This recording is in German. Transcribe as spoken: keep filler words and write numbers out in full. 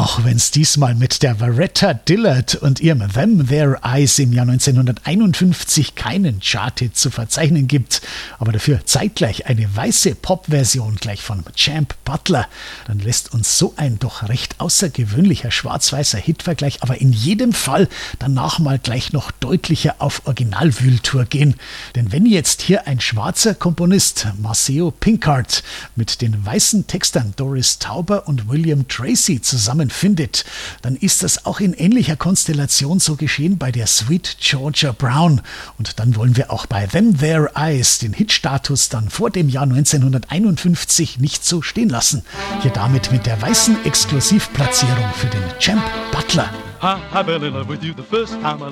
Auch wenn es diesmal mit der Varetta Dillard und ihrem Them Their Eyes im Jahr neunzehnhunderteinundfünfzig keinen Charthit zu verzeichnen gibt, aber dafür zeitgleich eine weiße Pop-Version gleich von Champ Butler, dann lässt uns so ein doch recht außergewöhnlicher schwarz-weißer Hitvergleich aber in jedem Fall danach mal gleich noch deutlicher auf Originalwühltour gehen. Denn wenn jetzt hier ein schwarzer Komponist, Maceo Pinkard, mit den weißen Textern Doris Tauber und William Tracy zusammenfindet, dann ist das auch in ähnlicher Konstellation so geschehen bei der Sweet Georgia Brown. Und dann wollen wir auch bei Them Their Eyes den Hitstatus dann vor dem Jahr neunzehnhunderteinundfünfzig nicht so stehen lassen. Hier damit mit der weißen Exklusivplatzierung für den Champ Butler. I, I fell in love with you the first time I